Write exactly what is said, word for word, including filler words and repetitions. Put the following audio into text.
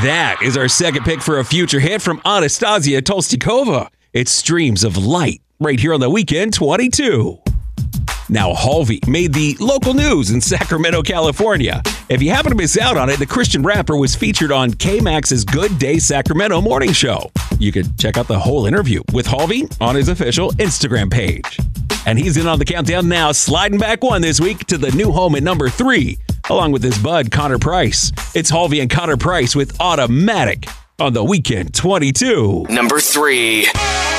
That is our second pick for a future hit from Anastasia Tolstikova. It's Streams of Light, right here on the Weekend twenty-two. Now, Halvey made the local news in Sacramento, California. If you happen to miss out on it, the Christian rapper was featured on K-Max's Good Day Sacramento morning show. You could check out the whole interview with Halvey on his official Instagram page. And he's in on the countdown now, sliding back one this week to the new home at number three, along with his bud, Connor Price. It's Halvey and Connor Price with Automatic on the Weekend twenty-two. Number three.